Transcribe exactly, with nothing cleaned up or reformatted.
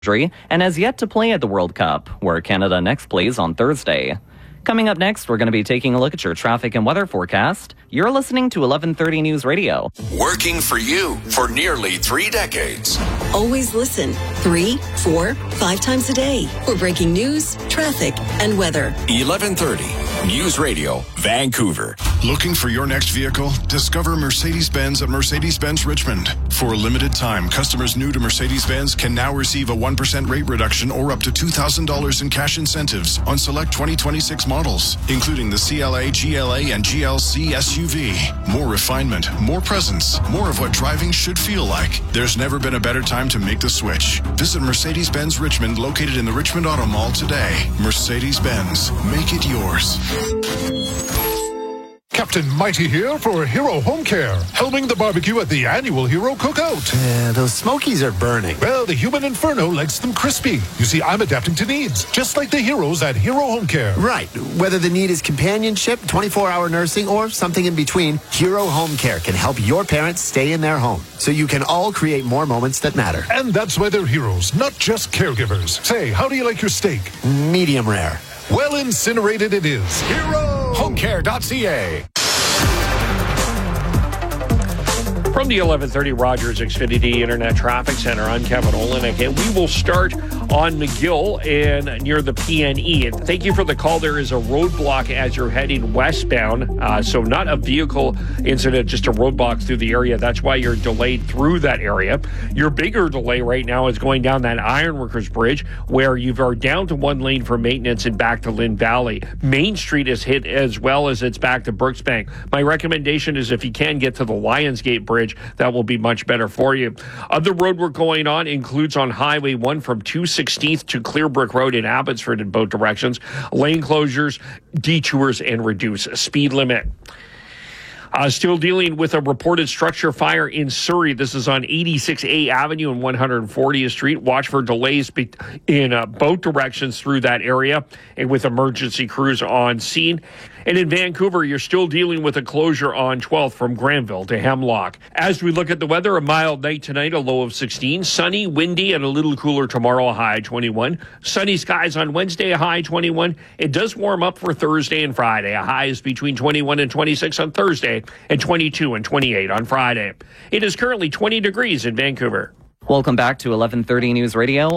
and has yet to play at the World Cup, where Canada next plays on Thursday. Coming up next, we're going to be taking a look at your traffic and weather forecast. You're listening to eleven thirty News Radio. Working for you for nearly three decades. Always listen three, four, five times a day for breaking news, traffic, and weather. eleven thirty News Radio, Vancouver. Looking for your next vehicle? Discover Mercedes-Benz at Mercedes-Benz Richmond. For a limited time, customers new to Mercedes-Benz can now receive a one percent rate reduction or up to two thousand dollars in cash incentives on select twenty twenty-six models, including the C L A, G L A, and G L C S U V. More refinement, more presence, more of what driving should feel like. There's never been a better time to make the switch. Visit Mercedes-Benz Richmond, located in the Richmond Auto Mall today. Mercedes-Benz, make it yours. Captain Mighty here for Hero Home Care, helming the barbecue at the annual Hero Cookout. Yeah, those smokies are burning. Well, the human inferno likes them crispy. You see, I'm adapting to needs, just like the heroes at Hero Home Care. Right. Whether the need is companionship, twenty-four hour nursing, or something in between, Hero Home Care can help your parents stay in their home, so you can all create more moments that matter. And that's why they're heroes, not just caregivers. Say, how do you like your steak? Medium rare. Well incinerated it is. Hero Home Care dot C A. From the eleven thirty Rogers Xfinity Internet Traffic Center, I'm Kevin Olenek, and we will start on McGill and near the P N E. And thank you for the call. There is a roadblock as you're heading westbound, uh, so not a vehicle incident, just a roadblock through the area. That's why you're delayed through that area. Your bigger delay right now is going down that Ironworkers Bridge, where you are down to one lane for maintenance and back to Lynn Valley. Main Street is hit as well as it's back to Brooksbank. My recommendation is if you can get to the Lionsgate Bridge, that will be much better for you. Other road work going on includes on Highway one from two sixteenth to Clearbrook Road in Abbotsford in both directions. Lane closures, detours, and reduce speed limit. Uh, still dealing with a reported structure fire in Surrey. This is on eighty-six A Avenue and one hundred fortieth Street. Watch for delays be- in uh, both directions through that area and with emergency crews on scene. And in Vancouver, you're still dealing with a closure on twelfth from Granville to Hemlock. As we look at the weather, a mild night tonight, a low of sixteen. Sunny, windy, and a little cooler tomorrow, a high twenty-one. Sunny skies on Wednesday, a high twenty-one. It does warm up for Thursday and Friday. A high is between twenty-one and twenty-six on Thursday and twenty-two and twenty-eight on Friday. It is currently twenty degrees in Vancouver. Welcome back to eleven thirty News Radio.